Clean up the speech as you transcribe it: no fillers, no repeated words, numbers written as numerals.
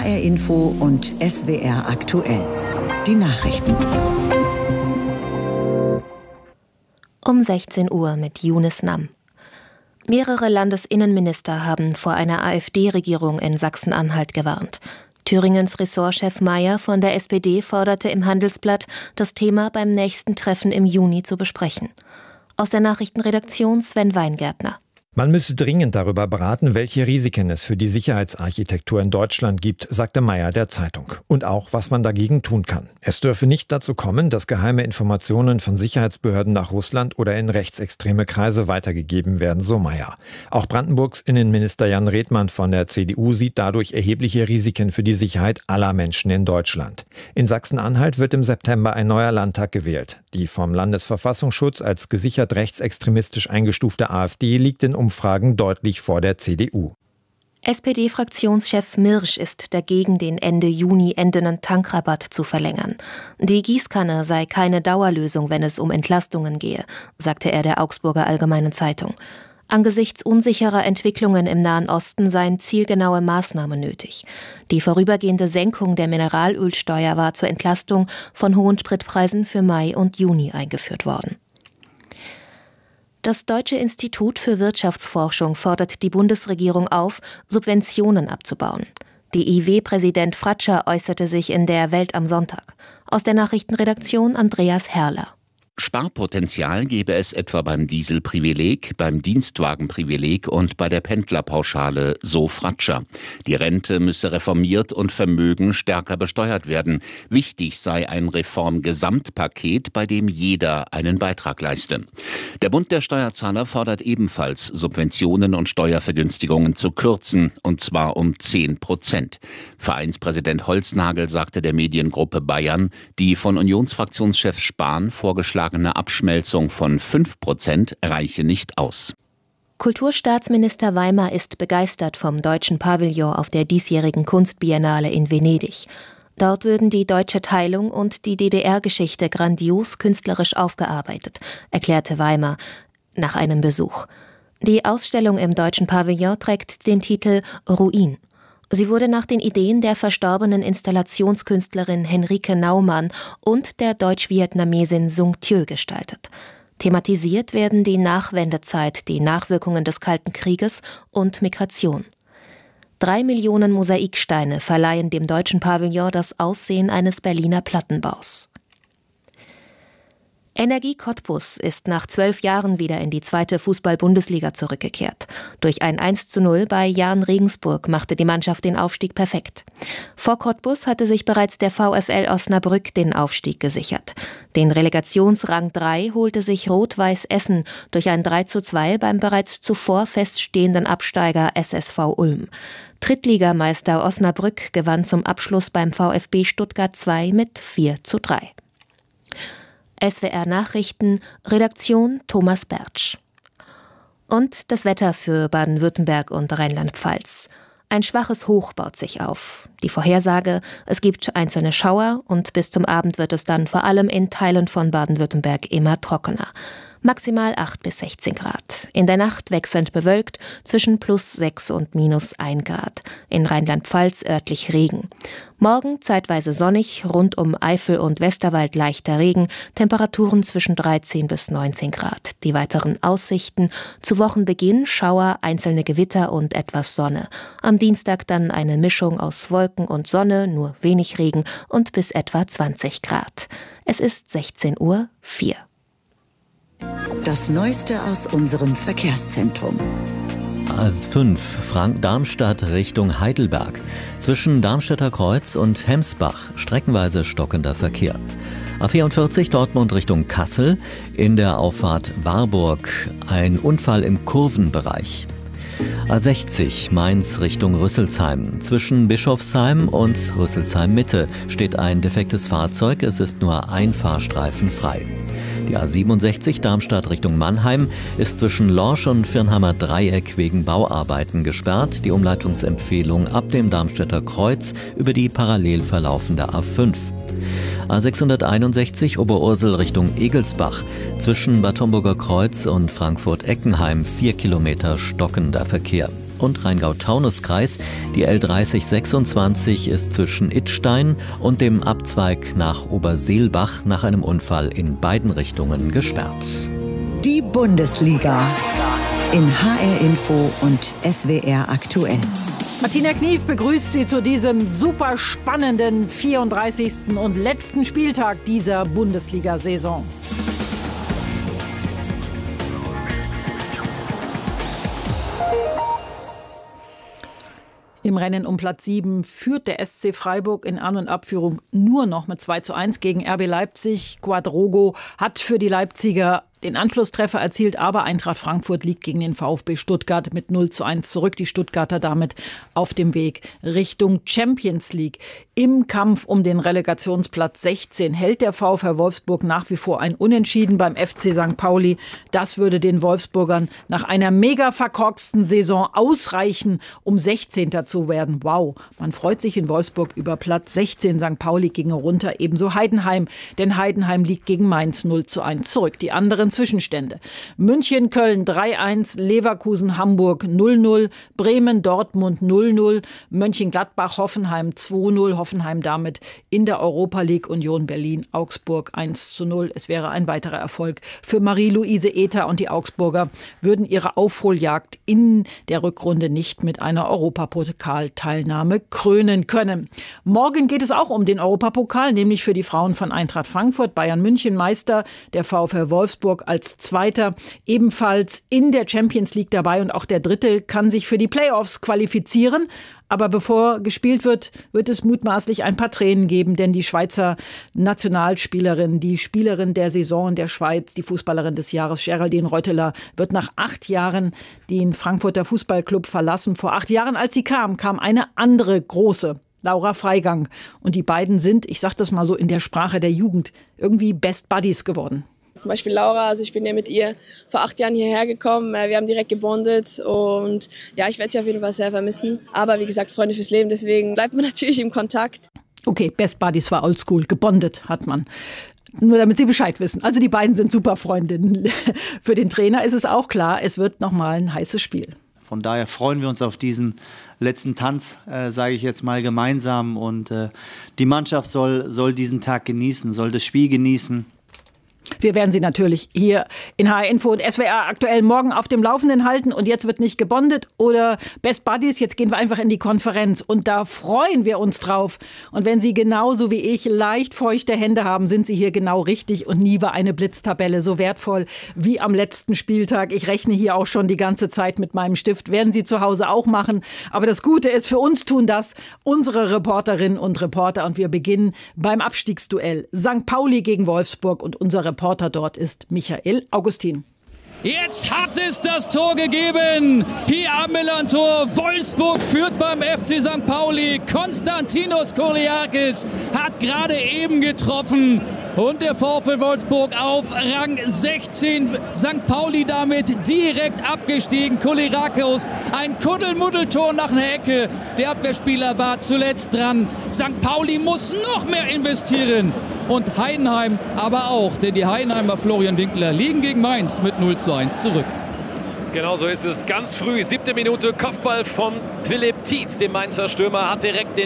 HR Info und SWR aktuell. Die Nachrichten. Um 16 Uhr mit Younes Nam. Mehrere Landesinnenminister haben vor einer AfD-Regierung in Sachsen-Anhalt gewarnt. Thüringens Ressortchef Mayer von der SPD forderte im Handelsblatt, das Thema beim nächsten Treffen im Juni zu besprechen. Aus der Nachrichtenredaktion Sven Weingärtner. Man müsse dringend darüber beraten, welche Risiken es für die Sicherheitsarchitektur in Deutschland gibt, sagte Mayer der Zeitung. Und auch, was man dagegen tun kann. Es dürfe nicht dazu kommen, dass geheime Informationen von Sicherheitsbehörden nach Russland oder in rechtsextreme Kreise weitergegeben werden, so Mayer. Auch Brandenburgs Innenminister Jan Redmann von der CDU sieht dadurch erhebliche Risiken für die Sicherheit aller Menschen in Deutschland. In Sachsen-Anhalt wird im September ein neuer Landtag gewählt. Die vom Landesverfassungsschutz als gesichert rechtsextremistisch eingestufte AfD liegt in Umfragen deutlich vor der CDU. SPD-Fraktionschef Mirsch ist dagegen, den Ende Juni endenden Tankrabatt zu verlängern. Die Gießkanne sei keine Dauerlösung, wenn es um Entlastungen gehe, sagte er der Augsburger Allgemeinen Zeitung. Angesichts unsicherer Entwicklungen im Nahen Osten seien zielgenaue Maßnahmen nötig. Die vorübergehende Senkung der Mineralölsteuer war zur Entlastung von hohen Spritpreisen für Mai und Juni eingeführt worden. Das Deutsche Institut für Wirtschaftsforschung fordert die Bundesregierung auf, Subventionen abzubauen. DIW-Präsident Fratscher äußerte sich in der Welt am Sonntag. Aus der Nachrichtenredaktion Andreas Herrler. Sparpotenzial gäbe es etwa beim Dieselprivileg, beim Dienstwagenprivileg und bei der Pendlerpauschale, so Fratscher. Die Rente müsse reformiert und Vermögen stärker besteuert werden. Wichtig sei ein Reformgesamtpaket, bei dem jeder einen Beitrag leiste. Der Bund der Steuerzahler fordert ebenfalls, Subventionen und Steuervergünstigungen zu kürzen, und zwar um 10%. Vereinspräsident Holznagel sagte der Mediengruppe Bayern, die von Unionsfraktionschef Spahn vorgeschlagene Abschmelzung von 5% reiche nicht aus. Kulturstaatsminister Weimar ist begeistert vom deutschen Pavillon auf der diesjährigen Kunstbiennale in Venedig. Dort würden die deutsche Teilung und die DDR-Geschichte grandios künstlerisch aufgearbeitet, erklärte Weimar nach einem Besuch. Die Ausstellung im deutschen Pavillon trägt den Titel Ruin. Sie wurde nach den Ideen der verstorbenen Installationskünstlerin Henrike Naumann und der Deutsch-Vietnamesin Sung Thieu gestaltet. Thematisiert werden die Nachwendezeit, die Nachwirkungen des Kalten Krieges und Migration. 3 Millionen Mosaiksteine verleihen dem deutschen Pavillon das Aussehen eines Berliner Plattenbaus. Energie Cottbus ist nach 12 Jahren wieder in die 2. Fußball-Bundesliga zurückgekehrt. Durch ein 1:0 bei Jahn Regensburg machte die Mannschaft den Aufstieg perfekt. Vor Cottbus hatte sich bereits der VfL Osnabrück den Aufstieg gesichert. Den Relegationsrang 3 holte sich Rot-Weiß Essen durch ein 3:2 beim bereits zuvor feststehenden Absteiger SSV Ulm. Drittligameister Osnabrück gewann zum Abschluss beim VfB Stuttgart 2 mit 4:3. SWR Nachrichten, Redaktion Thomas Bertsch. Und das Wetter für Baden-Württemberg und Rheinland-Pfalz. Ein schwaches Hoch baut sich auf. Die Vorhersage, es gibt einzelne Schauer und bis zum Abend wird es dann vor allem in Teilen von Baden-Württemberg immer trockener. Maximal 8 bis 16 Grad. In der Nacht wechselnd bewölkt zwischen +6 und -1 Grad. In Rheinland-Pfalz örtlich Regen. Morgen zeitweise sonnig, rund um Eifel und Westerwald leichter Regen, Temperaturen zwischen 13 bis 19 Grad. Die weiteren Aussichten: zu Wochenbeginn Schauer, einzelne Gewitter und etwas Sonne. Am Dienstag dann eine Mischung aus Wolken und Sonne, nur wenig Regen und bis etwa 20 Grad. Es ist 16:04 Uhr. Das Neueste aus unserem Verkehrszentrum. A5 Darmstadt Richtung Heidelberg. Zwischen Darmstädter Kreuz und Hemsbach streckenweise stockender Verkehr. A44 Dortmund Richtung Kassel. In der Auffahrt Warburg ein Unfall im Kurvenbereich. A60 Mainz Richtung Rüsselsheim. Zwischen Bischofsheim und Rüsselsheim Mitte steht ein defektes Fahrzeug. Es ist nur ein Fahrstreifen frei. Die A67 Darmstadt Richtung Mannheim ist zwischen Lorsch und Firnheimer Dreieck wegen Bauarbeiten gesperrt. Die Umleitungsempfehlung ab dem Darmstädter Kreuz über die parallel verlaufende A5. A661 Oberursel Richtung Egelsbach. Zwischen Bad Homburger Kreuz und Frankfurt-Eckenheim 4 Kilometer stockender Verkehr. und Rheingau-Taunus-Kreis. Die L3026 ist zwischen Idstein und dem Abzweig nach Oberseelbach nach einem Unfall in beiden Richtungen gesperrt. Die Bundesliga in HR Info und SWR aktuell. Martina Knief begrüßt Sie zu diesem super spannenden 34. und letzten Spieltag dieser Bundesliga-Saison. Im Rennen um Platz 7 führt der SC Freiburg in An- und Abführung nur noch mit 2:1 gegen RB Leipzig. Quadrogo hat für die Leipziger den Anschlusstreffer erzielt, aber Eintracht Frankfurt liegt gegen den VfB Stuttgart mit 0:1 zurück. Die Stuttgarter damit auf dem Weg Richtung Champions League. Im Kampf um den Relegationsplatz 16 hält der VfR Wolfsburg nach wie vor ein Unentschieden beim FC St. Pauli. Das würde den Wolfsburgern nach einer mega verkorksten Saison ausreichen, um 16. zu werden. Wow, man freut sich in Wolfsburg über Platz 16. St. Pauli ging runter, ebenso Heidenheim. Denn Heidenheim liegt gegen Mainz 0:1 zurück. Die anderen Zwischenstände: München, Köln 3:1, Leverkusen, Hamburg 0:0, Bremen, Dortmund 0:0, Mönchengladbach, Hoffenheim 2:0, Hoffenheim damit in der Europa League, Union Berlin, Augsburg 1:0. Es wäre ein weiterer Erfolg für Marie-Louise Ether und die Augsburger würden ihre Aufholjagd in der Rückrunde nicht mit einer Europapokalteilnahme krönen können. Morgen geht es auch um den Europapokal, nämlich für die Frauen von Eintracht Frankfurt, Bayern München Meister, der VfR Wolfsburg als Zweiter ebenfalls in der Champions League dabei und auch der Dritte kann sich für die Playoffs qualifizieren. Aber bevor gespielt wird, wird es mutmaßlich ein paar Tränen geben, denn die Schweizer Nationalspielerin, die Spielerin der Saison in der Schweiz, die Fußballerin des Jahres, Geraldine Reuteler, wird nach 8 Jahren den Frankfurter Fußballclub verlassen. Vor 8 Jahren, als sie kam eine andere große, Laura Freigang. Und die beiden sind, ich sage das mal so in der Sprache der Jugend, irgendwie Best Buddies geworden. Zum Beispiel Laura, also ich bin ja mit ihr vor 8 Jahren hierher gekommen. Wir haben direkt gebondet und ja, ich werde sie auf jeden Fall sehr vermissen. Aber wie gesagt, Freunde fürs Leben, deswegen bleibt man natürlich im Kontakt. Okay, Best Buddies war oldschool, gebondet hat man. Nur damit Sie Bescheid wissen. Also die beiden sind super Freundinnen. Für den Trainer ist es auch klar, es wird nochmal ein heißes Spiel. Von daher freuen wir uns auf diesen letzten Tanz, sage ich jetzt mal gemeinsam. Und die Mannschaft soll diesen Tag genießen, soll das Spiel genießen. Wir werden Sie natürlich hier in HR Info und SWR aktuell morgen auf dem Laufenden halten. Und jetzt wird nicht gebondet oder Best Buddies. Jetzt gehen wir einfach in die Konferenz. Und da freuen wir uns drauf. Und wenn Sie genauso wie ich leicht feuchte Hände haben, sind Sie hier genau richtig. Und nie war eine Blitztabelle so wertvoll wie am letzten Spieltag. Ich rechne hier auch schon die ganze Zeit mit meinem Stift. Werden Sie zu Hause auch machen. Aber das Gute ist, für uns tun das unsere Reporterinnen und Reporter. Und wir beginnen beim Abstiegsduell. St. Pauli gegen Wolfsburg. Und unser Reporter dort ist Michael Augustin. Jetzt hat es das Tor gegeben. Hier am Millern-Tor. Wolfsburg führt beim FC St. Pauli. Konstantinos Koliakis hat gerade eben getroffen. Und der VfL Wolfsburg auf Rang 16. St. Pauli damit direkt abgestiegen. Koliakis, ein Kuddelmuddeltor nach einer Ecke. Der Abwehrspieler war zuletzt dran. St. Pauli muss noch mehr investieren. Und Heidenheim aber auch. Denn die Heidenheimer Florian Winkler liegen gegen Mainz mit 0:1 zurück. Genau so ist es. Ganz früh, 7. Minute, Kopfball von Philipp Tietz. Der Mainzer Stürmer hat direkt den